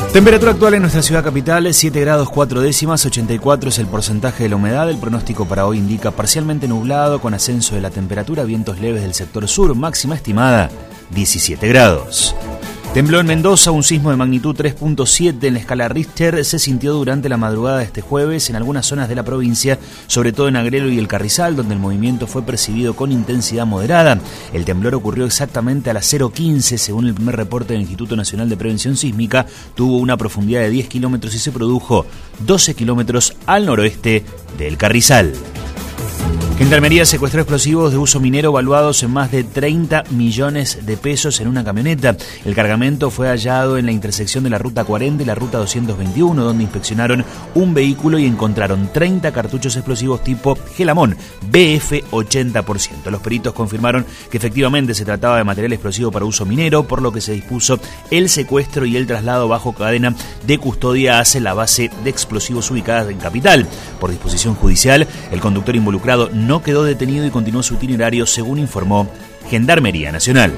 Temperatura actual en nuestra ciudad capital, 7 grados 4 décimas, 84 es el porcentaje de la humedad. El pronóstico para hoy indica parcialmente nublado con ascenso de la temperatura, vientos leves del sector sur, máxima estimada 17 grados. Tembló en Mendoza, un sismo de magnitud 3.7 en la escala Richter se sintió durante la madrugada de este jueves en algunas zonas de la provincia, sobre todo en Agrelo y El Carrizal, donde el movimiento fue percibido con intensidad moderada. El temblor ocurrió exactamente a las 0:15, según el primer reporte del Instituto Nacional de Prevención Sísmica, tuvo una profundidad de 10 kilómetros y se produjo 12 kilómetros al noroeste de El Carrizal. Gendarmería secuestró explosivos de uso minero valuados en más de 30 millones de pesos en una camioneta. El cargamento fue hallado en la intersección de la Ruta 40 y la Ruta 221, donde inspeccionaron un vehículo y encontraron 30 cartuchos explosivos tipo Gelamón, BF 80%. Los peritos confirmaron que efectivamente se trataba de material explosivo para uso minero, por lo que se dispuso el secuestro y el traslado bajo cadena de custodia hacia la base de explosivos ubicada en Capital. Por disposición judicial, el conductor involucrado no quedó detenido y continuó su itinerario, según informó Gendarmería Nacional.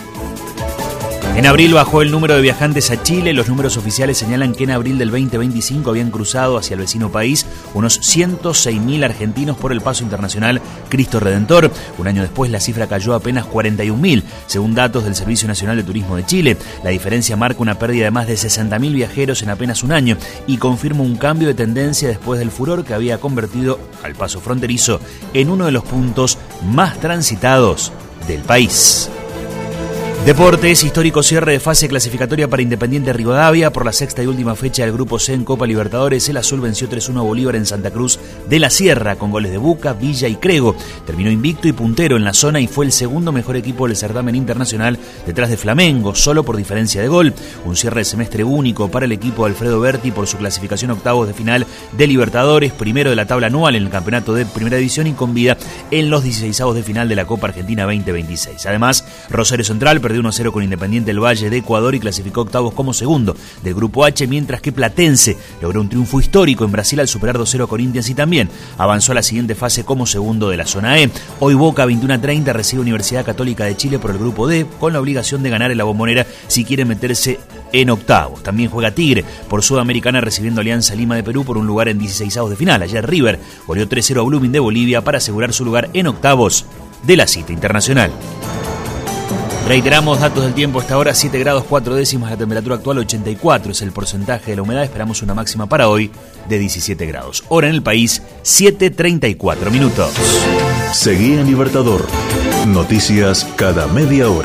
En abril bajó el número de viajantes a Chile. Los números oficiales señalan que en abril del 2025 habían cruzado hacia el vecino país unos 106.000 argentinos por el paso internacional Cristo Redentor. Un año después la cifra cayó a apenas 41.000, según datos del Servicio Nacional de Turismo de Chile. La diferencia marca una pérdida de más de 60.000 viajeros en apenas un año y confirma un cambio de tendencia después del furor que había convertido al paso fronterizo en uno de los puntos más transitados del país. Deportes, histórico cierre de fase clasificatoria para Independiente Rivadavia. Por la sexta y última fecha del Grupo C en Copa Libertadores, el azul venció 3-1 a Bolívar en Santa Cruz de la Sierra con goles de Buca, Villa y Crego. Terminó invicto y puntero en la zona y fue el segundo mejor equipo del certamen internacional detrás de Flamengo, solo por diferencia de gol. Un cierre de semestre único para el equipo de Alfredo Berti por su clasificación a octavos de final de Libertadores, primero de la tabla anual en el campeonato de Primera División y con vida en los 16avos de final de la Copa Argentina 2026. Además, Rosario Central perdió 1-0 con Independiente del Valle de Ecuador y clasificó octavos como segundo del Grupo H, mientras que Platense logró un triunfo histórico en Brasil al superar 2-0 a Corinthians y también avanzó a la siguiente fase como segundo de la zona E. Hoy Boca 21:30 recibe Universidad Católica de Chile por el Grupo D con la obligación de ganar en la Bombonera si quiere meterse en octavos. También juega Tigre por Sudamericana recibiendo Alianza Lima de Perú por un lugar en 16avos de final. Ayer River goleó 3-0 a Blooming de Bolivia para asegurar su lugar en octavos de la cita internacional. Reiteramos datos del tiempo hasta ahora, 7 grados 4 décimas, la temperatura actual 84 es el porcentaje de la humedad, esperamos una máxima para hoy de 17 grados. Hora en el país, 7:34 minutos. Seguí en Libertador, noticias cada media hora.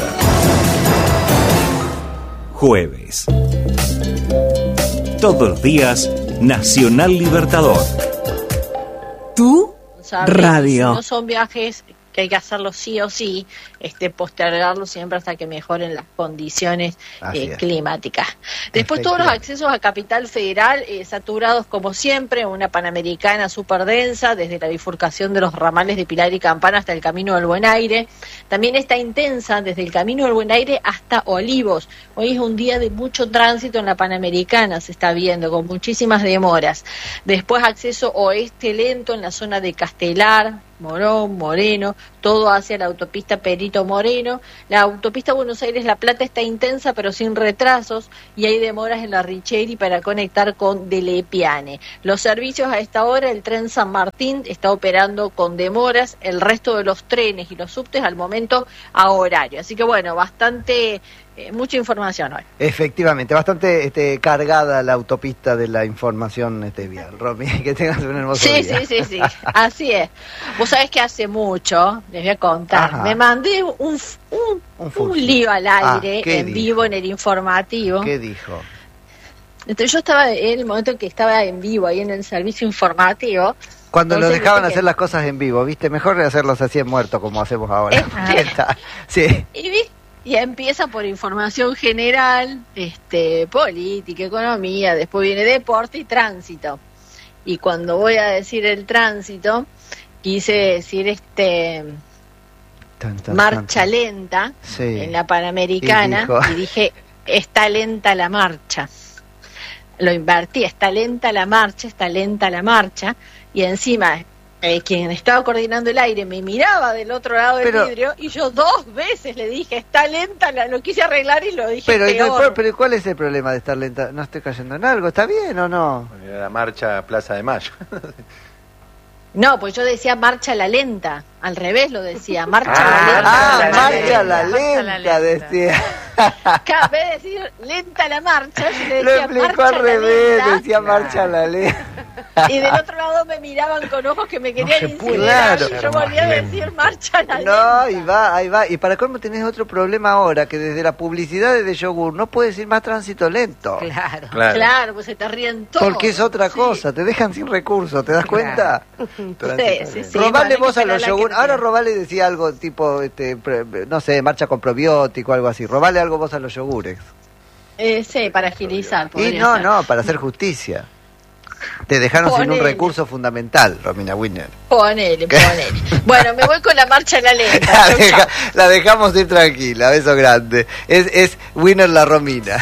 Jueves. Todos los días, Nacional Libertador. Tu radio. No son viajes que hay que hacerlo sí o sí, postergarlo siempre hasta que mejoren las condiciones climáticas. Después todos los accesos a Capital Federal saturados como siempre, una Panamericana súper densa, desde la bifurcación de los ramales de Pilar y Campana hasta el Camino del Buen Aire. También está intensa desde el Camino del Buen Aire hasta Olivos. Hoy es un día de mucho tránsito en la Panamericana, se está viendo, con muchísimas demoras. Después acceso oeste lento en la zona de Castelar, Morón, Moreno, todo hacia la autopista Perito Moreno. La autopista Buenos Aires-La Plata está intensa pero sin retrasos y hay demoras en la Richeri para conectar con Delepiane. Los servicios a esta hora, el tren San Martín está operando con demoras, el resto de los trenes y los subtes al momento a horario. Así que bueno, bastante... mucha información hoy. Efectivamente, bastante cargada la autopista de la información vial. Romy, que tengas un hermoso día. Sí, así es. Vos sabés que hace mucho, les voy a contar, me mandé un lío al aire en vivo en el informativo. ¿Qué dijo? Entonces yo estaba en el momento en que estaba en vivo ahí en el servicio informativo. Cuando lo dejaban hacer las cosas en vivo, ¿viste? Mejor hacerlos así en muerto como hacemos ahora. Sí. Y empieza por información general, política, economía, después viene deporte y tránsito. Y cuando voy a decir el tránsito, quise decir marcha lenta en la Panamericana y dije, está lenta la marcha. Lo invertí, está lenta la marcha, y encima quien estaba coordinando el aire me miraba del otro lado del vidrio y yo 2 veces le dije, está lenta, lo quise arreglar y lo dije peor. Pero ¿cuál es el problema de estar lenta? ¿No estoy cayendo en algo? ¿Está bien o no? La marcha Plaza de Mayo. No, pues yo decía marcha la lenta, al revés lo decía, marcha la lenta. Marcha la lenta, decía. En vez de decir lenta la marcha, yo le decía lo explicó al revés, decía marcha la lenta. Y del otro lado me miraban con ojos que me querían incinerar y yo volvía a decir marcha la lenta. No, ahí va. Y para colmo tenés otro problema ahora, que desde la publicidad de yogur no puedes ir más tránsito lento. Claro, pues se te ríen todos. Porque es otra cosa, te dejan sin recursos, ¿te das cuenta? Sí. Robale vos a los yogur. Ahora robale decía algo tipo, no sé, marcha con probiótico, algo así. Robale algo vos a los yogures. Sí, para agilizar. Y no, para hacer justicia. Te dejaron sin un recurso fundamental, Romina Winner. Ponele. Bueno, me voy con la marcha a la lenta. La dejamos ir tranquila, beso grande. Es Winner la Romina.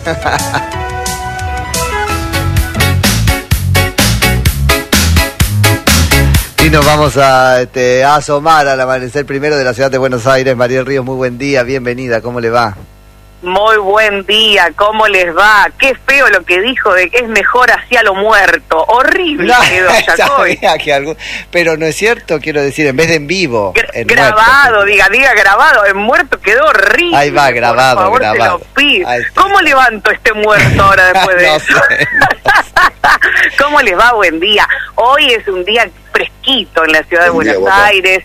Y nos vamos a asomar al amanecer primero de la ciudad de Buenos Aires. Mariel Ríos, muy buen día, bienvenida, ¿cómo le va? Muy buen día, ¿cómo les va? Qué feo lo que dijo de que es mejor hacia lo muerto. Horrible quedó Jacobi. Pero no es cierto, quiero decir, en vez de en vivo. Grabado, diga grabado. En muerto quedó horrible. Ahí va, grabado, por favor, grabado. Te lo pido. ¿Cómo levanto este muerto ahora después de eso? ¿Cómo les va? Buen día. Hoy es un día fresquito en la ciudad de Buenos Aires.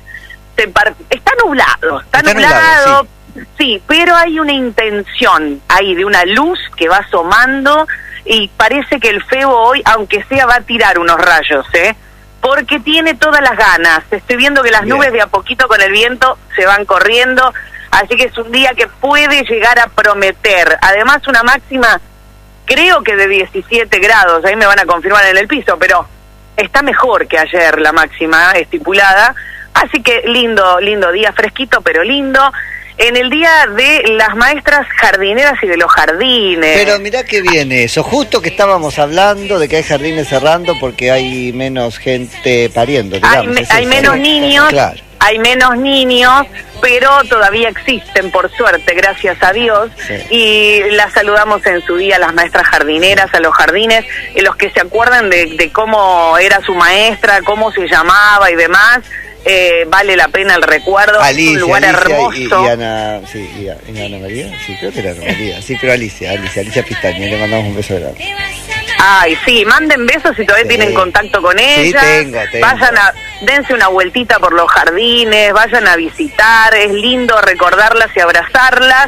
Está nublado, está nublado. Sí. Sí, pero hay una intención ahí de una luz que va asomando y parece que el febo hoy, aunque sea, va a tirar unos rayos, porque tiene todas las ganas. Estoy viendo que las nubes de a poquito con el viento se van corriendo, así que es un día que puede llegar a prometer. Además, una máxima, creo que de 17 grados, ahí me van a confirmar en el piso, pero está mejor que ayer la máxima estipulada, así que lindo día, fresquito pero lindo. En el día de las maestras jardineras y de los jardines. Pero mirá que viene eso, justo que estábamos hablando de que hay jardines cerrando porque hay menos gente pariendo, digamos. Hay menos niños, claro. Hay menos niños, pero todavía existen, por suerte, gracias a Dios. Sí. Y las saludamos en su día a las maestras jardineras, a los jardines, los que se acuerdan de cómo era su maestra, cómo se llamaba y demás. Vale la pena el recuerdo. Alicia, es un lugar hermoso. Y Ana, y Ana María, sí, creo que era Ana María, sí, pero Alicia Pistaña, le mandamos un beso grande. Ay, sí, manden besos si todavía tienen contacto con ella. Sí, tengo. Dense una vueltita por los jardines, vayan a visitar, es lindo recordarlas y abrazarlas.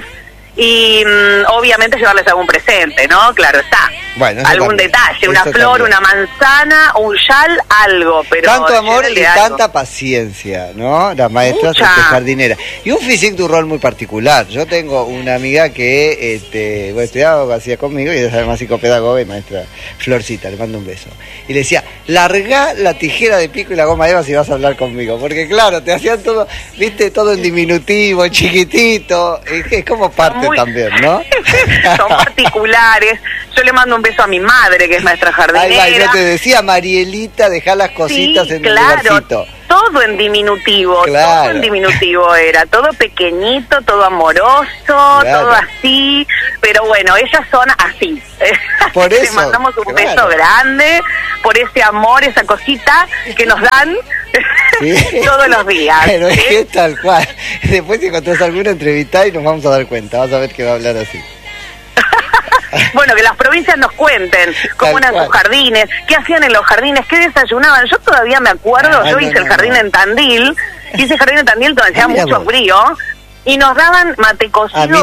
Y obviamente llevarles algún presente, ¿no? Claro está. Bueno, algún detalle, una flor, una manzana, un chal, algo. Pero tanto amor y tanta paciencia, ¿no? Las maestras jardineras. Y un physique du rol muy particular. Yo tengo una amiga que estudiaba abogacía conmigo y es además psicopedagoga y maestra Florcita, le mando un beso. Y le decía, larga la tijera de pico y la goma eva si vas a hablar conmigo. Porque claro, te hacían todo, viste, todo en diminutivo, chiquitito. Es como parte también, ¿no? Son particulares. Yo le mando un beso a mi madre, que es maestra jardinera. Ahí va, yo te decía, Marielita, dejá las cositas en el lugarcito. Todo en diminutivo, todo en diminutivo era, todo pequeñito, todo amoroso, todo así, pero bueno, ellas son así. Por eso, le mandamos un beso grande, por ese amor, esa cosita que nos dan todos los días. Pero es que tal cual. Después si encontrás alguna entrevista y nos vamos a dar cuenta, vas a ver que va a hablar así. Bueno, que las provincias nos cuenten cómo eran sus jardines, qué hacían en los jardines, qué desayunaban. Yo todavía me acuerdo, yo hice el jardín en Tandil, donde hacía mucho frío, y nos daban mate cocido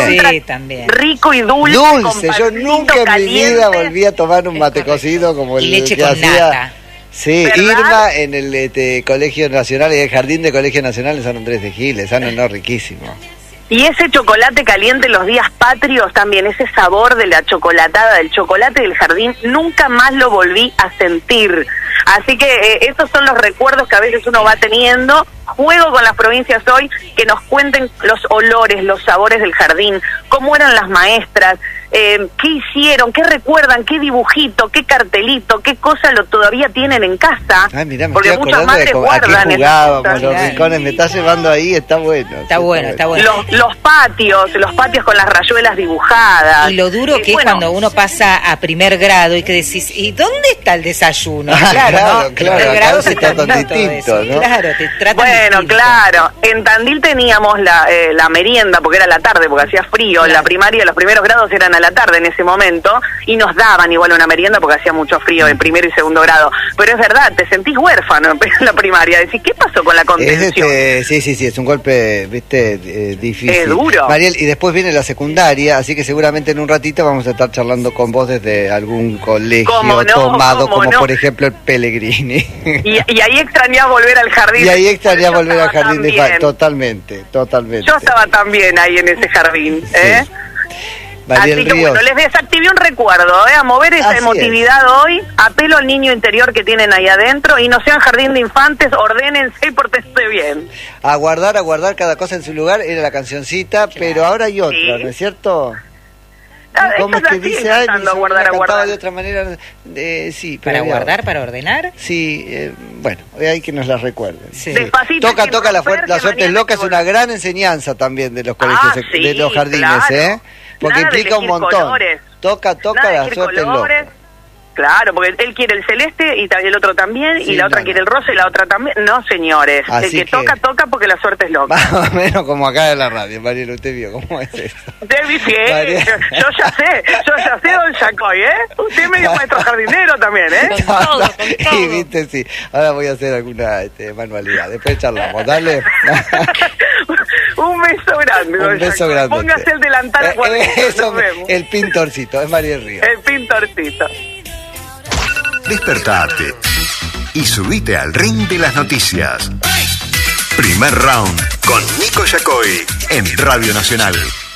rico y dulce. Yo nunca en mi vida volví a tomar un mate cocido como el leche que con hacía. nata. Sí, ¿verdad? Irma en el Colegio Nacional y el jardín de Colegio Nacional en San Andrés de Giles, riquísimo. Y ese chocolate caliente los días patrios también, ese sabor de la chocolatada, del chocolate del jardín, nunca más lo volví a sentir. Así que esos son los recuerdos que a veces uno va teniendo. Juego con las provincias hoy, que nos cuenten los olores, los sabores del jardín, cómo eran las maestras, qué hicieron, qué recuerdan, qué dibujito, qué cartelito, qué cosa todavía tienen en casa. Ay, mirá, me porque estoy muchas acordando madres de guardan aquí jugábamos, los rincones, me está llevando ahí, está bueno. Está bueno. Los patios con las rayuelas dibujadas. Y lo duro que es cuando uno pasa a primer grado y que decís, ¿y dónde está el desayuno? Claro, acá se tratan distinto, ¿no? Claro, te tratan Bueno, distinto. claro. En Tandil teníamos la merienda, porque era la tarde, porque hacía frío. En la primaria, los primeros grados eran a la tarde en ese momento, y nos daban igual una merienda porque hacía mucho frío en primero y segundo grado. Pero es verdad, te sentís huérfano en la primaria. Decís, ¿qué pasó con la contención? Sí, es un golpe, viste, difícil. Es duro. Mariel, y después viene la secundaria, así que seguramente en un ratito vamos a estar charlando con vos desde algún colegio tomado, como por ejemplo el Pellegrini. Y ahí extrañás volver al jardín. Y ahí extrañás volver al jardín de totalmente. Yo estaba también ahí en ese jardín, ¿eh? Sí. Mariel Así que Ríos. bueno, les desactivé un recuerdo, a mover esa emotividad hoy, apelo al niño interior que tienen ahí adentro, y no sean jardín de infantes, ordénense y pórtense bien. A guardar cada cosa en su lugar, era la cancioncita, pero ahora hay otra, ¿no es cierto? ¿Cómo es que dice? Ay, cantaba de otra manera. Sí, ¿Para guardar, para ordenar? Sí, bueno, hay que nos la recuerden. Sí. Toca la suerte es loca, es una gran enseñanza también de los colegios, de los jardines, claro. Porque implica un montón. Colores. Toca la suerte es loca. Claro, porque él quiere el celeste y el otro también, sí, y la otra quiere el rosa y la otra también. No, señores, así el que toca porque la suerte es loca. Más o menos como acá en la radio, Mariel, usted vio cómo es eso. Yo ya sé, don Yacoy, ¿eh? Usted es medio maestro jardinero también, ¿eh? Con todo. Sí, viste, sí. Ahora voy a hacer alguna manualidad, después charlamos, dale. Un beso grande, don Un beso Yacoy. grande. Póngase el delantal eso, el pintorcito, es Mariel Ríos. El pintorcito. Despertate y subite al ring de las noticias. Primer round con Nico Yacoy en Radio Nacional.